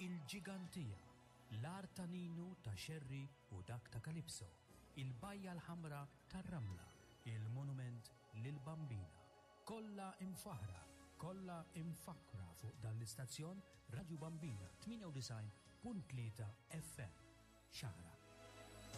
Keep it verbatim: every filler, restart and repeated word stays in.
il-ġigantija, l-art ta' Ninu ta' Xerri u dak ta' Kalipso, il-bajja l-ħamra tar-Ramla, il-monument lil-Bambina. Kollha imfaħra, kollha imfakra fuq dan l-istazzjon Radio Bambina tminja u disgħin punt tlieta F M. Xahra